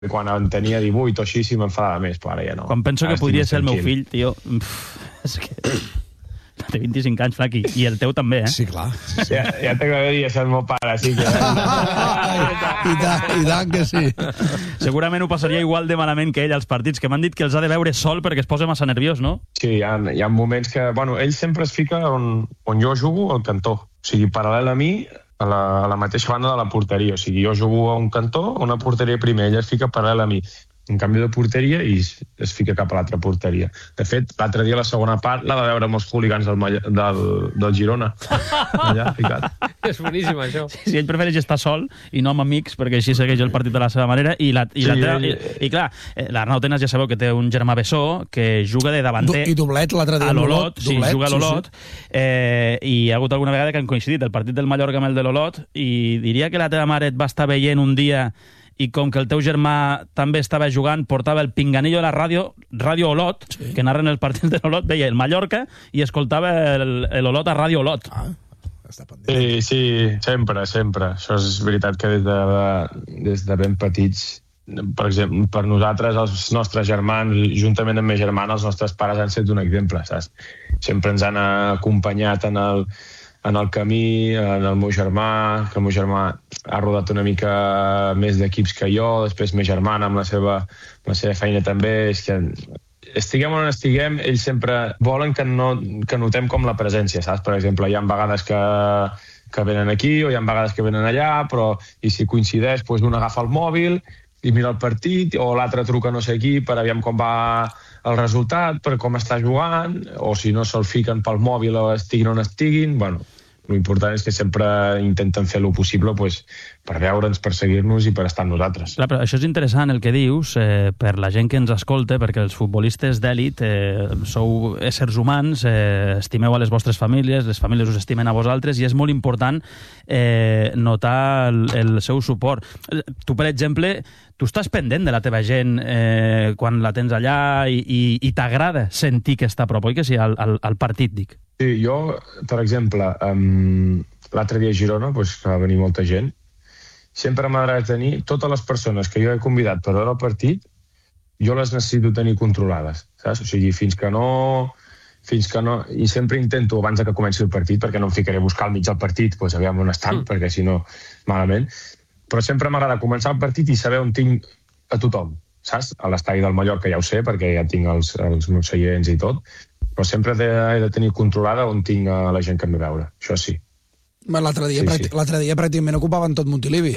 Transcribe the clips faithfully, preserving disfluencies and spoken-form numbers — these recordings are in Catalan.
quan en tenia divuit o així sí m'enfadava més, però ara ja no. Quan penso ara que podria ser el meu fill, tio, és que... Té vint-i-cinc anys, Flaqui, i el teu també, eh? Sí, clar. Sí, sí. Ja, ja t'agradaria ser el meu pare, sí que... I tant, i tant que sí. Segurament ho passaria igual de malament que ell als partits, que m'han dit que els ha de veure sol perquè es posa massa nerviós, no? Sí, hi ha, hi ha moments que... Bueno, ell sempre es fica on, on jo jugo al cantó. O sigui, paral·lel a mi, a la, a la mateixa banda de la porteria. O sigui, jo jugo a un cantó, a una porteria primer, ell es fica paral·lel a mi. Un canvi de porteria i es fica cap a l'altra porteria. De fet, l'altre dia la segona part la va veure amb els hooligans del, del, del Girona. Allà, ficat. És boníssim, això. Sí, sí, ell prefereix estar sol i no amb amics, perquè així segueix el partit de la seva manera. I, la, i, sí, la teva, ell... i, i clar, l'Arnau Tenas ja sabeu que té un germà bessó que juga de davanter... I doblet l'altre dia. A l'Olot, sí, doblet, juga a l'Olot. Sí, sí. Eh, I hi ha hagut alguna vegada que han coincidit el partit del Mallorca amb el de l'Olot i diria que la teva mare et va estar veient un dia... i com que el teu germà també estava jugant, portava el pinganillo de la ràdio, Ràdio Olot, sí. que narren el partit de l'Olot, veia el Mallorca i escoltava l'Olot a Ràdio Olot. Ah, està pendent. Sí, sí, sempre, sempre. Això és veritat que des de, des de ben petits, per exemple, per nosaltres, els nostres germans, juntament amb mes germana, els nostres pares han estat un exemple, saps? Sempre ens han acompanyat en el... en el camí, en el meu germà, que el meu germà ha rodat una mica més d'equips que jo, després mes germana amb la seva, la seva feina també, és que estiguem on estiguem, ells sempre volen que, no, que notem com la presència, saps? Per exemple, hi ha vegades que, que venen aquí o hi ha vegades que venen allà, però i si coincideix, doncs un agafa el mòbil i mira el partit, o l'altre truca no sé qui per aviam com va el resultat, per com està jugant, o si no se'l fiquen pel mòbil o estiguin on estiguin. Bueno, l'important és que sempre intenten fer el possible pues, per veure'ns, per seguir-nos i per estar amb nosaltres. Clar, però això és interessant el que dius eh, per la gent que ens escolta, perquè els futbolistes d'èlit eh, sou éssers humans, eh, estimeu a les vostres famílies, les famílies us estimen a vosaltres i és molt important eh, notar el, el seu suport. Tu, per exemple, tu estàs pendent de la teva gent eh, quan la tens allà i, i, i t'agrada sentir que està a prop, oi que sí, al, al, al partit, dic? Sí, jo, per exemple, um, l'altre dia a Girona, doncs, que va venir molta gent, sempre m'agrada tenir totes les persones que jo he convidat per veure el partit, jo les necessito tenir controlades, saps? O sigui, fins que no... fins que no... I sempre intento, abans que comenci el partit, perquè no em ficaré a buscar al mig del partit, doncs aviam on estan, mm. perquè si no, malament. Però sempre m'agrada començar el partit i saber on tinc a tothom, saps? A l'estadi del Mallorca ja ho sé, perquè ja tinc els, els meus seients i tot, però sempre he de, he de tenir controlada on tinc la gent que em ve a veure, això sí. L'altre dia, sí, sí. l'altre dia pràcticament ocupaven tot Montilivi.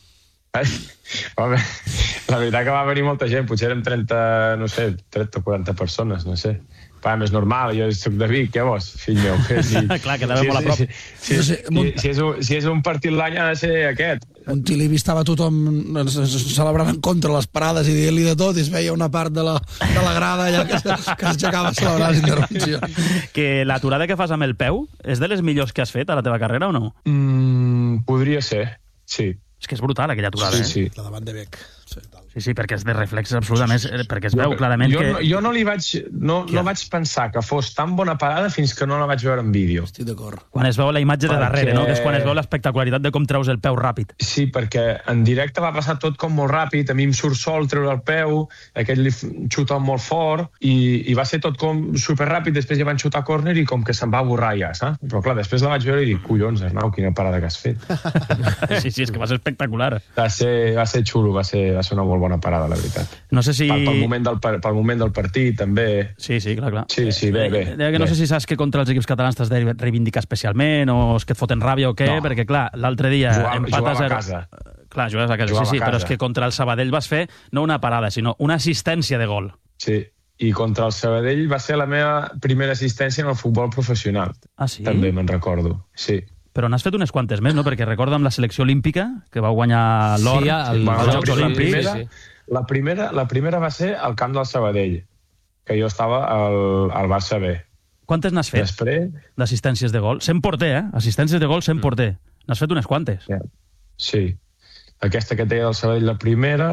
Eh? Home, la veritat que va venir molta gent, potser érem trenta, no sé, trenta o quaranta persones, no sé. Va, més normal, jo soc de Vic, què vols, fill meu? Si, Clar, que t'havem molt a prop. Si, si, si, si, si, és un, si és un partit l'any ha de ser aquest. Montilivi estava tothom celebrant en contra les parades i dient-li de tot i es veia una part de la, de la grada allà que, que s'aixecava a celebrar les intervencions. Que l'aturada que fas amb el peu és de les millors que has fet a la teva carrera o no? Mm, podria ser, sí. És que és brutal aquella aturada, sí, sí. eh? La davant de Bec. Sí, sí, sí, perquè és de reflexes absolutament, perquè es veu clarament jo, que... No, jo no li vaig... No, no vaig pensar que fos tan bona parada fins que no la vaig veure en vídeo. Estic d'acord. Quan es veu la imatge de perquè... darrere, no? Que és quan es veu l'espectacularitat de com treus el peu ràpid. Sí, perquè en directe va passar tot com molt ràpid, a mi em surt sol treure el peu, aquell li xuta molt fort, i, i va ser tot com superràpid, després ja van xutar a córner i com que se'n va borrar ja, saps? Però clar, després la vaig veure i dic, collons, Arnau, quina parada que has fet. Sí, sí, és que va ser espectacular. Va ser, va ser xulo, va ser, va ser una molt bona parada, la veritat. No sé si... Pel, pel, moment del, pel moment del partit, també. Sí, sí, clar, clar. Sí, sí, bé, bé. Eh, que no bé. sé si saps que contra els equips catalans t'has de reivindicar especialment o és que et foten ràbia o què, no. Perquè, clar, l'altre dia jugava, empates... Jugava a casa. Clar, jugaves a casa, jugava sí, sí, a casa. Però és que contra el Sabadell vas fer no una parada, sinó una assistència de gol. Sí, i contra el Sabadell va ser la meva primera assistència en el futbol professional. Ah, sí? També me'n recordo, sí. Però n'has fet unes quantes més, no? Perquè recordo amb la selecció olímpica, que va guanyar l'or sí, el, bueno, als Jocs la, Olímpics. primera, sí, sí. La, primera, la primera va ser al camp del Sabadell, que jo estava al, al Barça B. Quantes n'has fet? Després... D'assistències de gol? Sent porter, eh? Assistències de gol sent mm. porter. N'has fet unes quantes? Yeah. Sí. Aquesta que deia del Sabadell, la primera.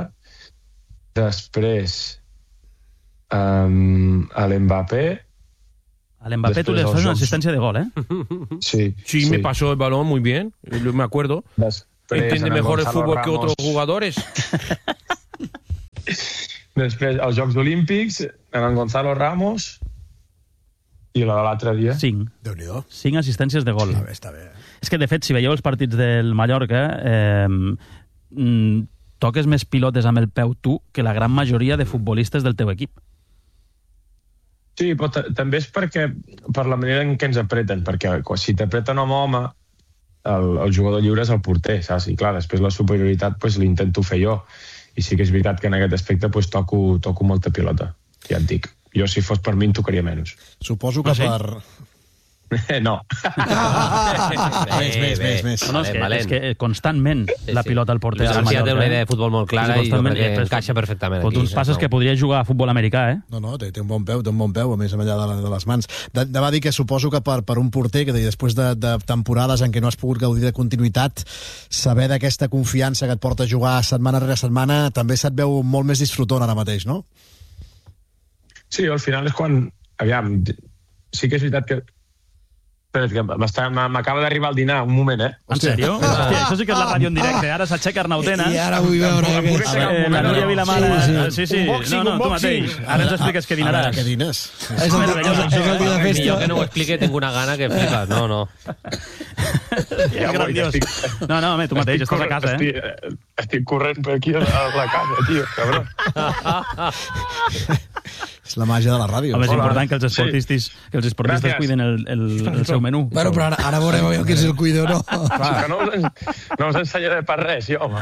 Després... Um, a l'Mbappé... A l'Mbappé tú le haces una asistencia de gol, ¿eh? Sí, sí, sí, me pasó el balón muy bien, me acuerdo. Després, entiende mejor el fútbol Ramos. Que otros jugadores. Després, els Jocs Olímpics, en Gonzalo Ramos, i l'altre dia... Cinc. Déu-n'hi-do. Cinc assistències de gol. Està bé, està bé. És que, de fet, si veieu els partits del Mallorca, eh, mm, toques més pilotes amb el peu tu que la gran majoria de futbolistes del teu equip. Sí, però també és perquè per la manera en què ens apreten, perquè si t'apreten home a home, el, el jugador lliure és el porter, saps? I clar, després la superioritat pues, l'intento fer jo. I sí que és veritat que en aquest aspecte pues, toco, toco molta pilota, ja et dic. Jo, si fos per mi, en tocaria menys. Suposo que Ah, sí? per... No. Més, més, més, més. No, no, és, que, valent. és que constantment Sí, la sí. pilota al porter. Luis del García té Mallorca, una eh? idea de futbol molt clara Sí, i jo constantment, crec que després encaixa perfectament Fot aquí. uns passes que podria jugar a futbol americà, eh? No, no, té, té un bon peu, té un bon peu, a més enllà de, la, de les mans. De, de va dir que suposo que per, per un porter, que després de, de temporades en què no has pogut gaudir de continuïtat, saber d'aquesta confiança que et porta a jugar setmana rere setmana, també se't veu molt més disfrutant ara mateix, no? Sí, al final és quan... Aviam, sí que és veritat que... Espera't, que m'està- m'acaba d'arribar el dinar, un moment, eh? En sèrio? Hòstia, això sí que és la ràdio en directe. Ara s'aixeca Arnautena. I ara vull veure... Em puc que... aixecar un Eh, la moment, Núria no? Vilamala. Sí, Sí, sí. sí. Unboxing, No, no, tu unboxing. mateix. Ara ens expliques què A veure, dinaràs. què dines? És el dia- és el dia de festa. Millor que no ho explique, tinc una gana que flipes. No, no. És Ja vull, grandiós. estic- No, no, home, tu mateix, Estic estàs a corrent- casa, eh? Estic, estic corrent per aquí a la, a la casa, tio, cabrón. És la màgia de la ràdio. Home, és Hola. important que els Sí. esportistes, que els esportistes Gràcies. cuiden el, el, el seu menú. Bueno, però ara, ara veurem aviam qui és el cuido, no? Que no us, en- no us ensenyaré per res, jo, home.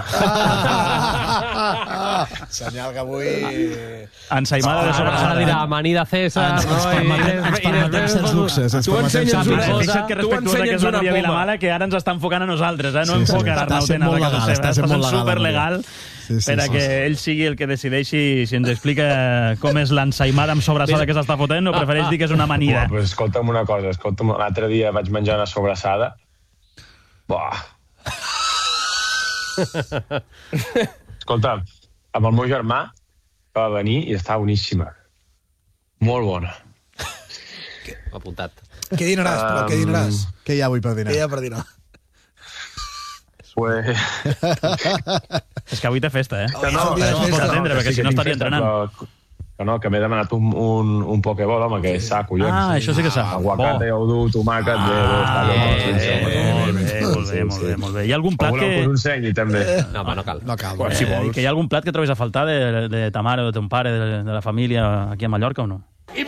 Senyal que avui... Ensaïmada de Ara sobrassada. dirà amanida César, Ens- ens no? permetem- ens permetem certs luxes, ens Tu permetem ensenyes certs una luxes. cosa, Fixa't que tu respectuosa que és ensenyes la una Núria poma. Vilamala, que ara ens està enfocant a nosaltres, eh? No Sí, sí. enfoca Està l'Arnautena sent a molt la casa legal, seva. està sent Està molt sent legal, superlegal Sí, sí, per a sí, que sí. ell sigui el que decideixi si ens explica com és l'ensaïmada amb sobrassada que s'està fotent o prefereix dir que és una amanida. Buah, pues escolta'm una cosa, escolta'm, l'altre dia vaig menjar una sobrassada. Buah. Escolta, amb el meu germà va venir i estava boníssima. Molt bona. Apuntat. Què dinaràs, però? Què dinaràs? Què hi ha avui per dinar? Què hi ha per dinar? Pues... És que avui té festa, eh? Que no, Per això es pot atendre, perquè si no estaria entrenant. Però, que no, que m'he demanat un, un, un pokeball, home, que és sa, collons. Ah, això sí que sa. Aguacate, Bo. ou tomàquet, Ah, bé, està bé, bé, bé, sí, sí, bé, sí, bé, sí, molt bé, sí, molt sí. bé, molt bé. Hi ha algun plat O voleu que... que us ensenyi, també. No, home, no cal. No cal. Eh, Si vols. que hi ha algun plat que trobis a faltar de, de ta mare o de ton pare, de, de la família aquí a Mallorca o no?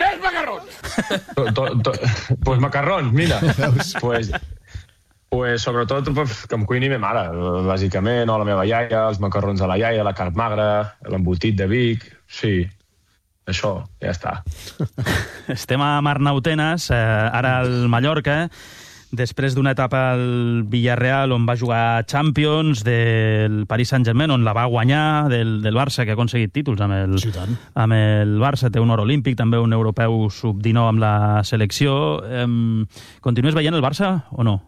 To, to, to, pues macarrons, mira. pues, pues sobretot pues, que em cuini ma mare, bàsicament, o la meva iaia, els macarrons de la iaia, la carn magra, l'embotit de Vic, sí, això, ja està. Estem a Arnautenes, eh, ara al Mallorca, després d'una etapa al Villarreal on va jugar Champions, del Paris Saint-Germain on la va guanyar, del, del Barça, que ha aconseguit títols amb el, Sí, tant. amb el Barça, té un or olímpic, també un europeu sub dinou amb la selecció. Eh, continues veient el Barça o no?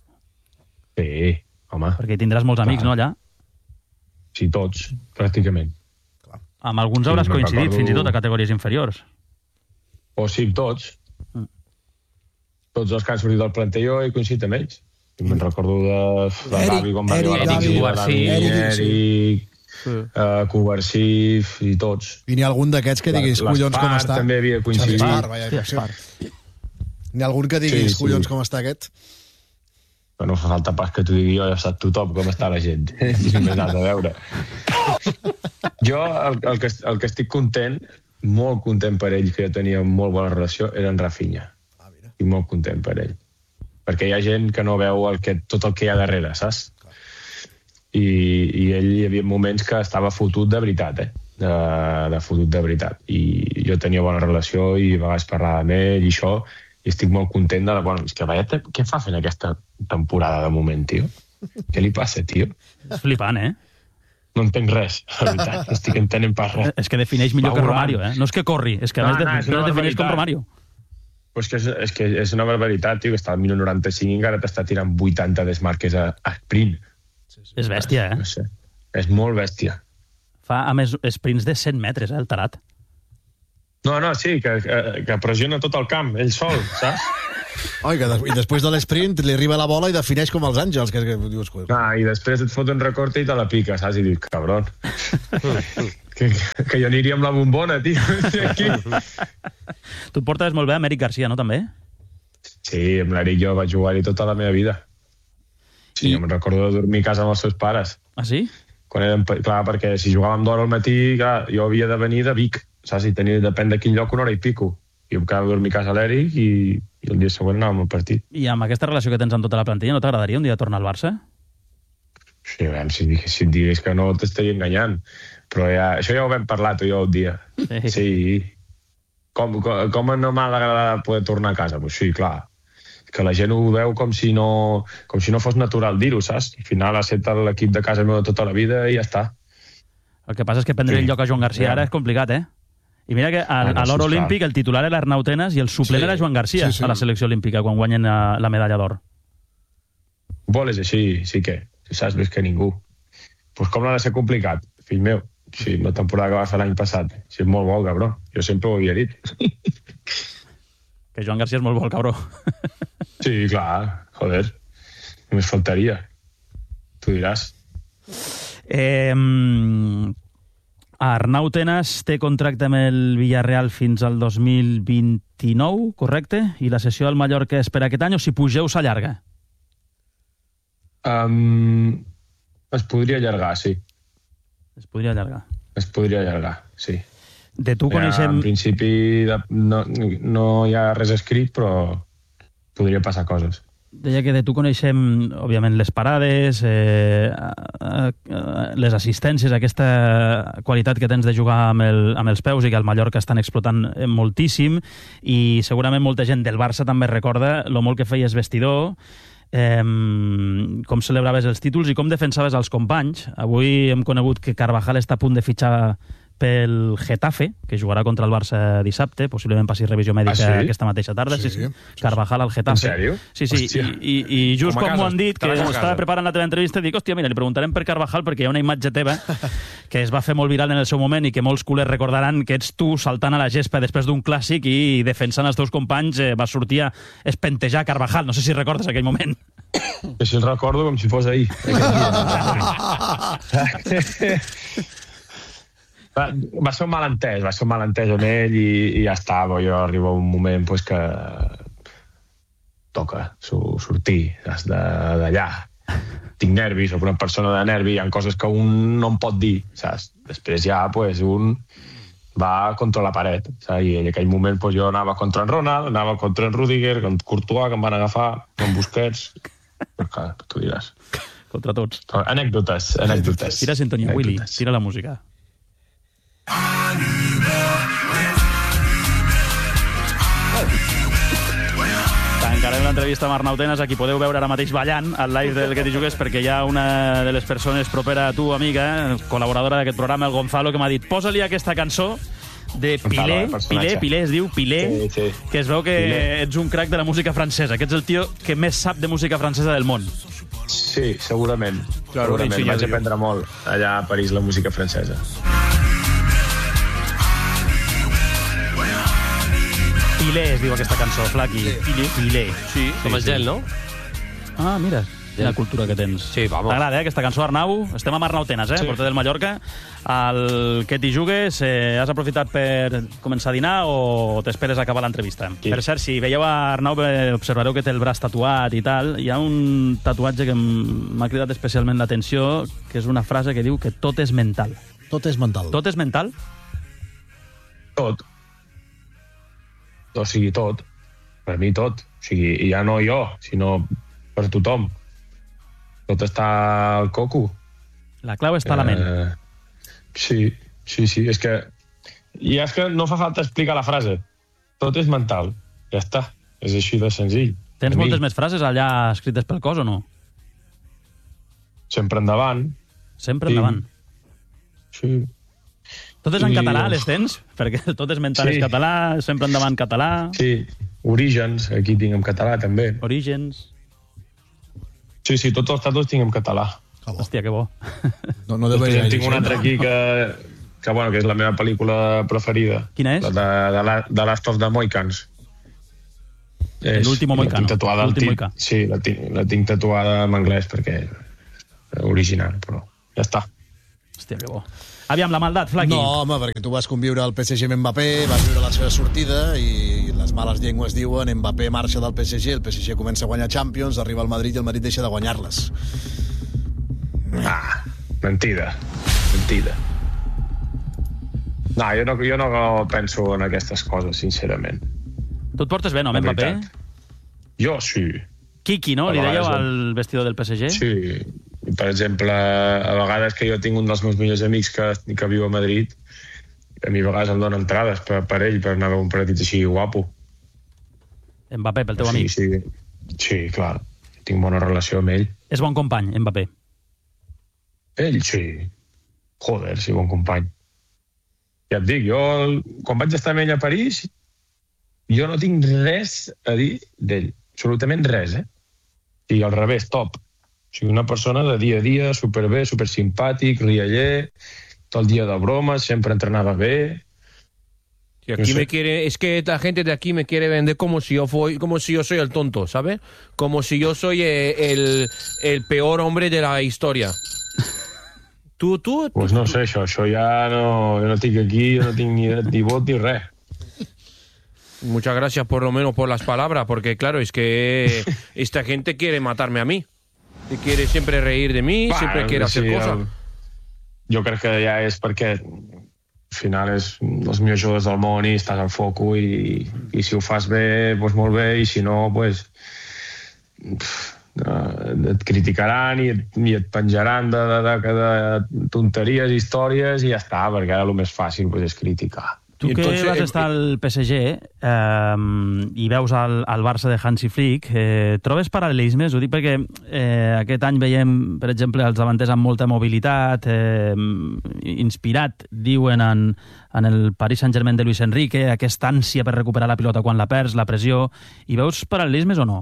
Sí, home, Perquè hi tindràs molts amics, no, Clar. allà? sí, tots, pràcticament. Amb alguns Sí, hauràs me'n coincidit, recordo- fins i tot a categories inferiors. O sí, tots. Mm. Tots els que han sortit del planter jo he coincidit amb ells. I me'n recordo de, de Eric, Gavi, com va Eric, arribar a la Gavi, Lliga, Covarsí. Dani, Eric, sí. Eric, uh, Covarsí i tots. I n'hi ha algun d'aquests que diguis, collons, com està? també havia coincidit. L'Espar, vaja, Sí, sí. Espar. N'hi ha algun que diguis, Sí, sí. collons, com està aquest? Que no fa falta pas que t'ho digui jo, ja sap tothom com està la gent. Si m'he anat a veure. Jo el, el, que, el que estic content, molt content per ell, que jo tenia molt bona relació, era en Rafinha. Ah, mira. Estic molt content per ell. Perquè hi ha gent que no veu el que, tot el que hi ha darrere, saps? I, i ell hi havia moments que estava fotut de veritat, eh? De, de fotut de veritat. I jo tenia bona relació i a vegades parlava amb ell i això, i estic molt content de... Bueno, és que veia, què fa fent aquesta temporada de moment, tio? Què li passa, tio? És flipant, eh? No entenc res, la veritat. No estic entenent pas res. És que defineix millor Va que volant. Romario, eh? No és que corri, és que a No, més de, no, és una no defineix com barbaritat. Romario. Pues que és, és que és una barbaritat, tio, que està al minut noranta-cinc i encara t'està tirant vuitanta desmarques a, a sprint. És bèstia, eh? No sé. És molt bèstia. Fa, a més, sprints de cent metres, eh, el tarat. No, no, sí, que, que, que pressiona tot el camp, ell sol, saps? Oi, que des- I després de l'esprint li arriba la bola i defineix com els àngels. Que, que dius, Ah, i després et fot un recorte i te la pica, saps? I dius, cabron. que, que jo aniria amb la bombona, tio. Aquí. Tu et portes molt bé amb Eric Garcia, no, també? Sí, amb l'Eric jo vaig jugar-hi tota la meva vida. Sí, I- jo me'n recordo de dormir a casa amb els seus pares. Ah, sí? Quan érem, pe- clar, perquè si jugàvem d'hora al matí, clar, jo havia de venir de Vic, saps? I tenia, depèn de quin lloc, una hora i pico. I em quedava a dormir a casa a l'Eric i, i el dia següent anàvem al partit. I amb aquesta relació que tens amb tota la plantilla, no t'agradaria un dia tornar al Barça? Sí, a veure, si, si et digués que no t'estaria enganyant. Però ja, això ja ho vam parlar tu i jo un dia. Sí. Sí. Com, com, com no m'ha d'agradar poder tornar a casa? Pues sí, clar. Que la gent ho veu com si no, com si no fos natural dir-ho, saps? Al final ha estat l'equip de casa meu de tota la vida i ja està. El que passa és que prendre Sí. el lloc a Joan Garcia Ja. ara és complicat, eh? I mira que a, Ah, no, a l'or sí, olímpic clar. el titular era Arnau Tenas i el suplent Sí. era Joan Garcia Sí, sí. a la selecció olímpica quan guanyen la, la medalla d'or. Vol és així, sí que, si saps més que ningú. Pues com no ha de ser complicat, fill meu? Sí, la temporada que va fer l'any passat. Sí, és molt bo, cabró. Jo sempre ho havia dit. Que Joan Garcia és molt bo, el cabró. Sí, clar, joder. Només faltaria. Tu diràs. Eh, Arnau Tenas té contracte amb el Villarreal fins al dos mil vint-i-nou, correcte? I la sessió al Mallorca és per aquest any o si pugeu s'allarga? Um, es podria allargar, sí. Es podria allargar. Es podria allargar, sí. De tu Ja, coneixem... en principi de, no, no hi ha res escrit, però podria passar coses. Deia que de tu coneixem, òbviament, les parades, eh, eh, eh, les assistències, aquesta qualitat que tens de jugar amb, el, amb els peus i que al Mallorca estan explotant eh, moltíssim, i segurament molta gent del Barça també recorda lo molt que feies vestidor, eh, com celebraves els títols i com defensaves els companys. Avui hem conegut que Carvajal està a punt de fitxar pel Getafe, que jugarà contra el Barça dissabte, possiblement passi revisió mèdica Ah, sí? aquesta mateixa tarda. Sí, Sí, sí. sí. Carvajal al Getafe. En sèrio? Sí, sí, Hòstia. i, i, i just Com a com m'ho casa. han dit, que Estarà com a estava casa. preparant la teva entrevista, dic, hòstia, mira, li preguntarem per Carvajal perquè hi ha una imatge teva que es va fer molt viral en el seu moment i que molts culers recordaran que ets tu saltant a la gespa després d'un clàssic i defensant els teus companys, eh, va sortir a espentejar Carvajal. No sé si recordes aquell moment. Que si el recordo com si fos ahir. va, va ser un malentès, va ser un malentès amb ell i, i ja està. Jo arriba un moment pues, que toca su- sortir saps, de- d'allà. Tinc nervis, soc una persona de nervi, hi ha coses que un no em pot dir, saps? Després ja, pues, un va contra la paret, saps? I en aquell moment pues, jo anava contra en Ronald, anava contra en Rudiger, contra Courtois, que em van agafar, amb Busquets. Però clar, tu diràs. Contra tots. Però anècdotes, anècdotes. Tira sintonia, Willy. Anècdotes. Tira la música. Tancarem l'entrevista amb Arnau Tenas, a qui podeu veure ara mateix ballant al live del Que t'hi jugues, perquè hi ha una de les persones propera a tu, amiga, col·laboradora d'aquest programa, el Gonzalo, que m'ha dit posa-li aquesta cançó de Gonzalo, Pilé, el personatge. Pilé, Pilé, es diu Pilé, Sí, sí. que es veu que Pilé. ets un crac de la música francesa, que ets el tio que més sap de música francesa del món. Sí, segurament. Claro, segurament. ensenyat Vaig jo. aprendre molt allà a París la música francesa. Pilé es diu aquesta cançó, Flaqui. Pilé. Pilé. Sí, com el gel, no? Ah, mira, quina cultura que tens. Sí, vamos. T'agrada, eh, aquesta cançó, Arnau? Estem amb Arnau Tenas, eh, Sí. porter del Mallorca. El Que t'hi jugues, eh, has aprofitat per començar a dinar o t'esperes a acabar l'entrevista? Sí. Per cert, si veieu a Arnau, eh, observareu que té el braç tatuat i tal. Hi ha un tatuatge que m- m'ha cridat especialment l'atenció, que és una frase que diu que tot és mental. Tot és mental. Tot és mental? Tot. O sigui, tot. Per mi tot. O sigui, i ja no jo, sinó per tothom. Tot està al coco. La clau està a la ment. Eh, sí, sí, sí. És que... I és que no fa falta explicar la frase. Tot és mental. Ja està. És així de senzill. Tens Per mi, moltes més frases allà escrites pel cos o no? Sempre endavant. Sempre Sí. endavant. Sí. Totes en I- català les tens? Perquè tot és mental Sí. és català, sempre endavant català, Sí. Orígens, aquí tinc en català també. orígens... Sí, sí, tots els tatuats tinc en català. Que bo. Hòstia, que bo. No, no deu Després haver en tinc un gaire altre gent, aquí que, que, bueno, que és la meva pel·lícula preferida. Quina és? La de, de, la, de Last of the Mohicans. És, L'último la moicano. tinc tatuada al L'último tit- moicano. Sí, la tinc, la tinc tatuada en anglès perquè és original, però ja està. Hòstia, que bo. Aviam, la maldat, Flaqui. No, home, perquè tu vas conviure al P S G amb Mbappé, vas viure la seva sortida i les males llengües diuen Mbappé marxa del P S G, el P S G comença a guanyar Champions, arriba al Madrid i el Madrid deixa de guanyar-les. Ah, mentida. Mentida. No, jo no, jo no penso en aquestes coses, sincerament. Tu et portes bé, no, amb La Mbappé? veritat. Jo sí. Kiki, no? A Li dèieu vegades, al vestidor del P S G? Sí. Per exemple, a vegades que jo tinc un dels meus millors amics que, que viu a Madrid, a mi a vegades em dona entrades per, per ell, per anar a un partit així guapo. Mbappé, pel teu sí, amic. Sí, sí, clar. Tinc bona relació amb ell. És bon company, Mbappé. Ell, sí. Joder, sí, bon company. Ja et dic, jo, quan vaig estar amb ell a París, jo no tinc res a dir d'ell. Absolutament res, eh? I al revés, top. O sigui, una persona de dia a dia, superbé, supersimpàtic, rialler, tot el dia de bromes, sempre entrenava bé. Y aquí No sé. me quiere, es que la gente de aquí me quiere vender como si yo fui, como si yo soy el tonto, ¿sabes? Como si yo soy eh, el, el peor hombre de la historia. Tú, tú, Doncs pues no sé, això, això ja no... Jo no estic aquí, jo no tinc ni, ni vot ni res. muchas gracias por lo menos por las palabras, porque claro, es que esta gente quiere matarme a mí. Y quiere siempre reír de mí, Bueno, siempre quiere hacer sí, cosas. el- Jo crec que ja és perquè al final és un dels millors jugadors del món i estàs al foco i, i si ho fas bé, doncs molt bé, i si no, doncs pff, eh, et criticaran i et, i et penjaran de, de, de, de tonteries, històries i ja està, perquè ara el més fàcil doncs, és criticar. Tu I que entonces, vas eh, estar al P S G eh, i veus el, el Barça de Hansi Flick, eh, trobes paral·lelismes? Ho dic perquè eh, aquest any veiem, per exemple, els davanters amb molta mobilitat, eh, inspirat, diuen, en, en el Paris Saint-Germain de Luis Enrique, aquesta ànsia per recuperar la pilota quan la perds, la pressió. I veus paral·lelismes o no?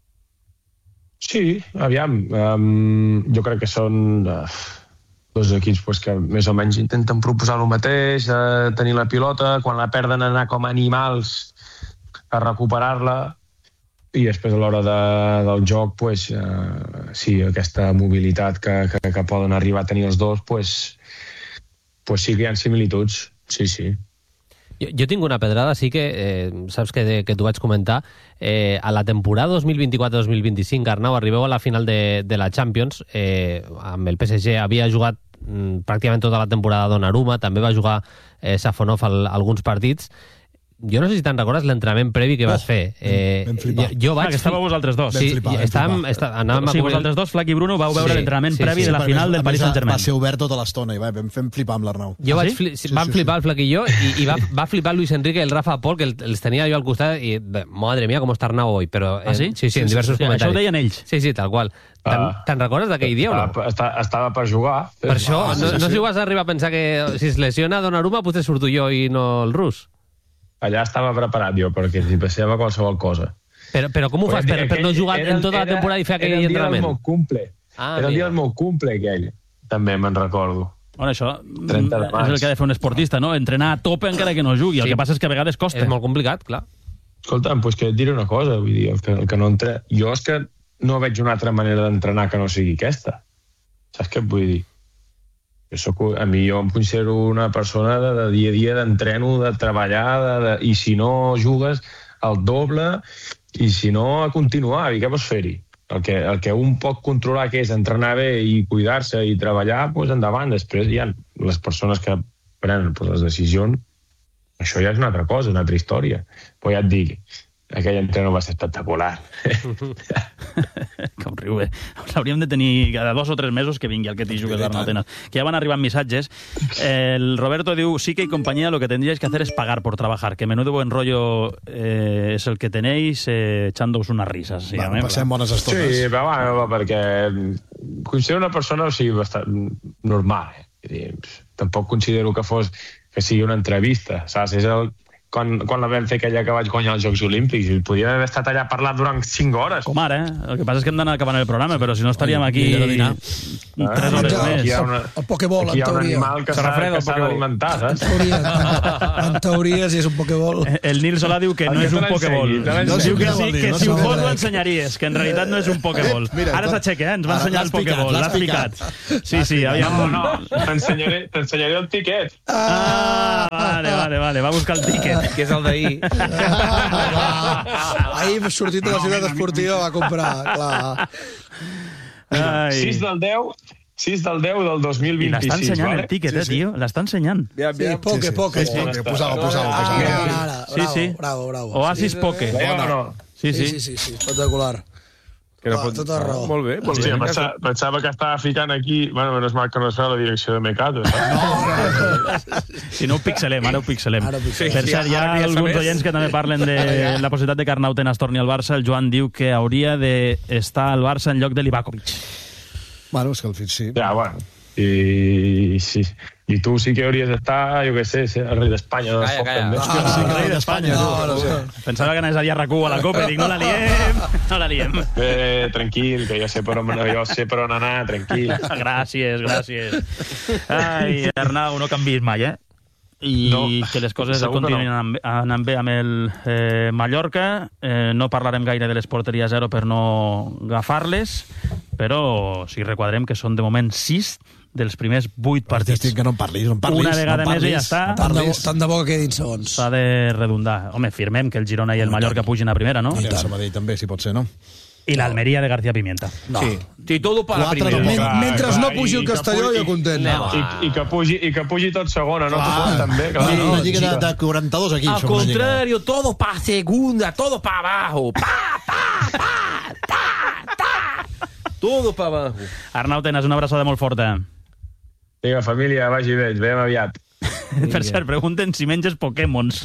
Sí, aviam, um, jo crec que són uh, dos equips pues, que més o menys intenten proposar el mateix, uh, tenir la pilota, quan la perden anar com animals a recuperar-la, i després a l'hora de, del joc, pues, uh, sí, aquesta mobilitat que, que, que poden arribar a tenir els dos, pues, pues sí que hi ha similituds, sí, sí. Jo, jo tinc una pedrada, sí que, eh, saps que, que t'ho vaig comentar, eh, a la temporada dos mil vint-i-quatre dos mil vint-i-cinc, Arnau, arribeu a la final de, de la Champions, eh, amb el P S G havia jugat mm, pràcticament tota la temporada Donnarumma, també va jugar eh, Safonov al, alguns partits. Jo no sé si te'n recordes l'entrenament previ que vas Oh, fer. Eh, vam flipar. jo, jo vaig Ah, que estàveu vosaltres dos. Vam Sí, flipar, vam estàvem, flipar. està, anàvem O sigui, a cobrir... vosaltres dos, Flac i Bruno, vau veure Sí, l'entrenament sí, previ sí. de la perquè final a del més, Paris Va Saint-Germain. ser obert tota l'estona i va, vam fem flipar amb l'Arnau. Jo Ah, vaig sí? fli Sí, van sí, flipar sí. el Flac i jo i, i va, va flipar Luis Enrique i el Rafa Pol, que el, els tenia jo al costat i, bé, madre mía, com està Arnau hoy, però... Ah, sí? Sí, sí, en Sí, sí, diversos sí, comentaris. això ho deien ells. Sí, sí, tal qual. Te'n Ah. te'n recordes d'aquell dia o no? Estava, esta- estava per jugar. Per això, Ah, sí, no, sí, no sé sí. si vas arribar a pensar que si es lesiona Donnarumma potser surto jo i no el rus. Allà estava preparat jo, perquè si passava qualsevol cosa. Però, però com ho fas per, per no jugar Era- en tota la era- temporada i fer aquell era el dia entrenament? del meu cumple. Ah, era el mira. dia del meu cumple, aquell. També me'n recordo. Bueno, això trenta mm, de és maig. el que ha de fer un esportista, no? Entrenar a tope encara que no jugui. El Sí. que passa és que a vegades costa. És molt complicat, clar. Escolta'm, doncs que et diré una cosa, vull dir, el que, el que no entre... jo és que no veig una altra manera d'entrenar que no sigui aquesta. Saps què et vull dir? Jo soc, a mi jo em considero una persona de, de dia a dia d'entreno, de treballar, de, de, i si no jugues, el doble, i si no, a continuar. I què vols fer-hi? El que, el que un pot controlar, que és entrenar bé i cuidar-se i treballar, doncs endavant. Després hi ha les persones que prenen doncs, les decisions. Això ja és una altra cosa, una altra història. Però ja et dic, aquell entreno va ser espectacular. Com riu, eh? L'hauríem de tenir cada dos o tres mesos que vingui el que t'hi jugues l'Arnau Tenas. Que ja van arribant missatges. El Roberto diu, sí que y compañía lo que tendríais que hacer es pagar por trabajar, que menudo buen rollo eh, es el que tenéis eh, echándoos unas risas. Sí, Va, passem bones estones. Sí, però bueno, perquè considero una persona o sigui, bastant normal. Eh? Vull dir, tampoc considero que fos que sigui una entrevista, saps? És el, quan, quan la vam fer aquella que vaig guanyar els Jocs Olímpics, i podíem haver estat allà parlant durant cinc hores. Com ara, eh? El que passa és que hem d'anar acabant el programa, però si no estaríem aquí tres hores Ja, més. Aquí hi ha, una, El Pokéball, aquí hi en ha un teoria. animal que Se s'ha refreda el que s'ha Pokéball. d'alimentar, En saps? teoria, en teoria, si és un Pokéball. El Nil Solà diu que no El és que un te Pokéball. l'ensenyi, te l'ensenyi. No, diu que No sé sí, què vol que dir, si ho no sé fos què ho vol dir. ensenyaries, que en realitat no és un Pokéball. Eh, mira, Ara tot- s'aixeca, eh? Ens va Ara ensenyar el l'has picat, Pokéball, l'has l'has picat. picat. Sí, sí, aviam. No, no, t'ensenyaré t'ensenyaré el tiquet. Ah, vale, vale, vale, va buscar el tíquet. Que és el d'ahir. Ahir sortit de la ciutat esportiva va comprar, clar. Ai. sis del deu sis del deu del dos mil I vint-i-sis, l'està ensenyant vale? el tíquet, eh, tio? L'està ensenyant. Bien, Sí, bien. poke, poke. Sí, sí, posava, posava, Ara, posava. ara, Sí, bravo, sí. bravo, bravo. Oasis Poke. Veia o no? Sí, Sí, sí. sí, sí, sí, espectacular. Que no Ah, pot- tota raó. Molt bé, molt Hòstia, bé. pensava, pensava que estava ficant aquí... Bueno, menys mal que no es fa la direcció de Mecato, saps? Si no ho pixelem, ara ho pixelem. Ara ho pixelem. Per Sí, cert, hi ha ara ja alguns sabés. oients que també parlen de la possibilitat de que Arnau Tenas torni al Barça. El Joan diu que hauria d'estar al Barça en lloc de Livakovic. Bueno, és que al fin sí. Ja, bueno. I, sí. I tu sí que hauries d'estar, jo què sé, ser el rei d'Espanya. No Calla, calla. També. Ah, sí, rei d'Espanya. No, no sé. Pensava que anés a dir a RAC u a la Copa i dic, no la liem, no la liem. Eh, tranquil, que jo sé per on, jo sé per on anar, tranquil. Gràcies, gràcies. Ai, Arnau, no canviïs mai, eh? I No, que les coses segur que continuïn no. anant, anant bé amb el eh, Mallorca. Eh, no parlarem gaire de les porteries zero per no agafar-les, però si requadrem que són de moment sis dels primers vuit partits. Estic que no en parlis, no en parlis. Una vegada no en més i ja parlis, està. no Tant de, bo, parlis. tant de bo que quedin segons. S'ha de redundar. Home, firmem que el Girona i el Mallorca pugin a primera, no? I el Sabadell també, si pot ser, no? I l'Almeria de García Pimienta. No. Sí. I todo para la Quatre primera. només. Men mentre clar, no pugi i el que Castelló, pugui- jo content. I, i, que pugi, I que pugi tot segona, no? Clar. Tu també, clar. Una, una lliga de, de quaranta-dos equips. Al som una lliga. contrario, todo para segunda, todo para abajo. Pa, pa, pa, ta, ta. Todo para abajo. Arnau Tenas, una abraçada molt forta. Vinga, família, vagi bé, ens veiem aviat. Per cert, pregunten si menges Pokémons.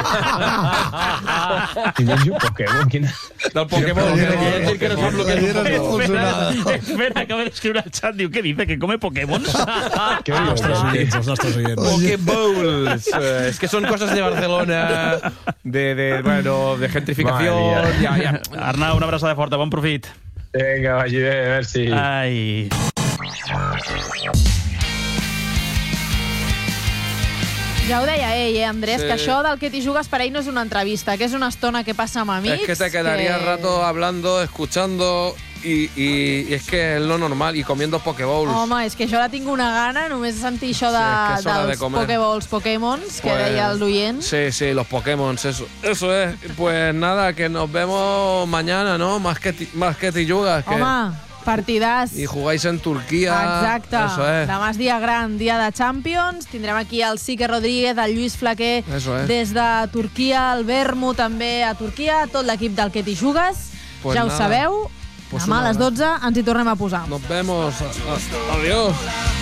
I menjo Pokémon, quina... Del Pokémon. Sí, Quiere decir que no sabe lo que es un Ayer no Pokémon. funcionava. Espera, acaba d'escriure al xat, diu, què dice, que come Pokémons? Què dius? Els nostres oients, els nostres oients. Pokeballs. Eh, es que son cosas de Barcelona, de, de, bueno, de gentrificación. Madre Ya, ya. Arnau, una abraçada forta, bon profit. Vinga, vagi bé, merci. Ai... Ja ho deia ell, eh, Andrés, Sí. que això del que t'hi jugues per ell no és una entrevista, que és una estona que passa amb amics. Es que te quedaría que... rato hablando, escuchando y, y, y es que es lo normal y comiendo Pokeballs. Home, és que jo la tinc una gana, només de sentir això de, Sí, és que és hora de dels comer. Pokéballs, Pokémons, que Pues, deia el d'oient. Sí, sí, los Pokémon, eso, eso es. Pues nada, que nos vemos mañana, ¿no? Más que, ti- más que Tillugas. Que... Home, partidàs. Y jugáis en Turquía. Exacte. Eso es. Demà és dia gran, dia de Champions. Tindrem aquí el Sique Rodríguez, el Lluís Flaquer, Eso es. des de Turquia, el Vermo també a Turquia, tot l'equip del que t'hi jugues. Pues ja ho nada. sabeu. Pues Demà una a les dotze ens hi tornem a posar. Nos vemos. A- a- Adiós.